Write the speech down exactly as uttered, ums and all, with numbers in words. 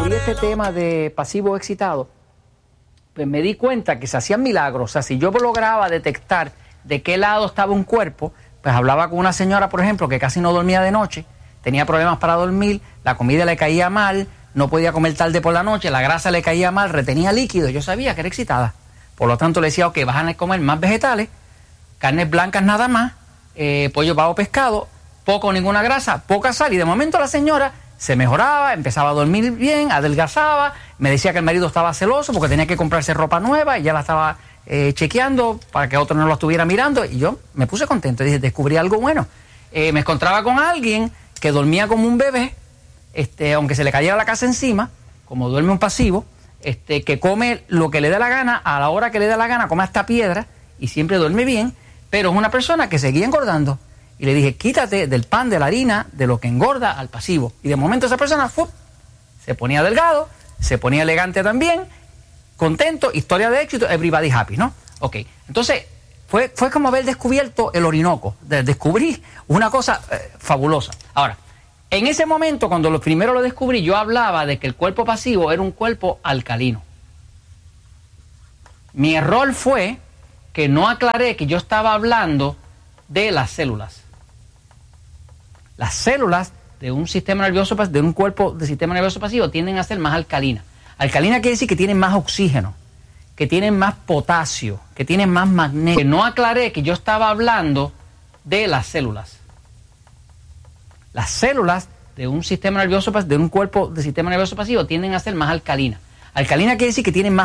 descubrí este tema de pasivo excitado, pues me di cuenta que se hacían milagros. O sea, si yo lograba detectar de qué lado estaba un cuerpo, pues hablaba con una señora, por ejemplo, que casi no dormía de noche, tenía problemas para dormir, la comida le caía mal, no podía comer tarde por la noche, la grasa le caía mal, retenía líquido, yo sabía que era excitada. Por lo tanto le decía, ok, vas a comer más vegetales, carnes blancas nada más, eh, pollo, pavo, pescado, poco o ninguna grasa, poca sal, y de momento la señora se mejoraba, empezaba a dormir bien, adelgazaba, me decía que el marido estaba celoso porque tenía que comprarse ropa nueva y ya la estaba eh, chequeando para que otro no lo estuviera mirando, y yo me puse contento y dije, descubrí algo bueno. Eh, me encontraba con alguien que dormía como un bebé, este, aunque se le cayera la casa encima, como duerme un pasivo, este, que come lo que le dé la gana, a la hora que le dé la gana, come hasta piedra y siempre duerme bien, pero es una persona que seguía engordando. Y le dije, quítate del pan, de la harina, de lo que engorda al pasivo. Y de momento esa persona ¡fup! Se ponía delgado, se ponía elegante también, contento, historia de éxito, everybody happy, ¿no? Ok, entonces fue, fue como haber descubierto el Orinoco, de, descubrí una cosa eh, fabulosa. Ahora, en ese momento, cuando lo primero lo descubrí, yo hablaba de que el cuerpo pasivo era un cuerpo alcalino. Mi error fue que no aclaré que yo estaba hablando de las células. Las células de un sistema nervioso, de un cuerpo de sistema nervioso pasivo, tienden a ser más alcalinas. Alcalina quiere decir que tienen más oxígeno, que tienen más potasio, que tienen más magnesio. Que no aclaré que yo estaba hablando de las células. Las células de un sistema nervioso, de un cuerpo de sistema nervioso pasivo, tienden a ser más alcalinas. Alcalina quiere decir que tienen más